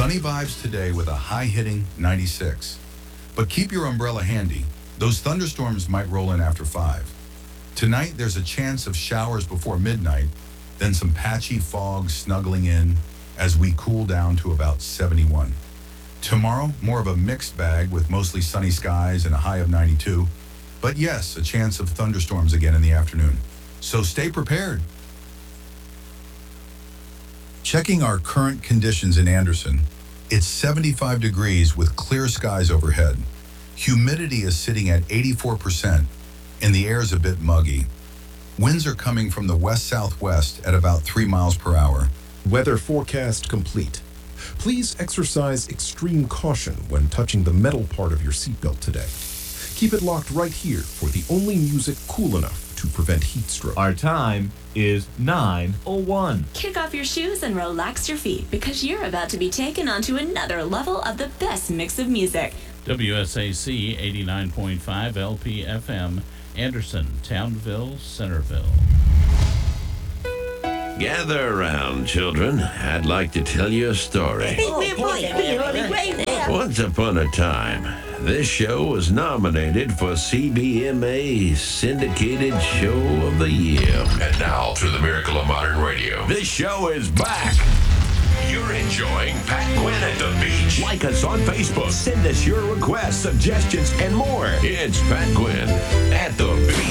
Sunny vibes today with a high-hitting 96. But keep your umbrella handy. Those thunderstorms might roll in after 5. Tonight, there's a chance of showers before midnight, then some patchy fog snuggling in as we cool down to about 71. Tomorrow, more of a mixed bag with mostly sunny skies and a high of 92. But yes, a chance of thunderstorms again in the afternoon. So stay prepared. Checking our current conditions in Anderson, it's 75 degrees with clear skies overhead. Humidity is sitting at 84%, and the air is a bit muggy. Winds are coming from the west-southwest at about 3 miles per hour. Weather forecast complete. Please exercise extreme caution when touching the metal part of your seatbelt today. Keep it locked right here for the only music cool enough to prevent heat stroke. Our time is 9:01. Kick off your shoes and relax your feet because you're about to be taken onto another level of the best mix of music. WSAC 89.5 LPFM, Anderson, Townville, Centerville. Gather around, children. I'd like to tell you a story. Once upon a time, this show was nominated for CBMA Syndicated Show of the Year. And now, through the miracle of modern radio, This show is back. you're enjoying Pat Quinn at the beach. Like us on Facebook. Send us your requests, suggestions, and more. It's Pat Quinn at the beach.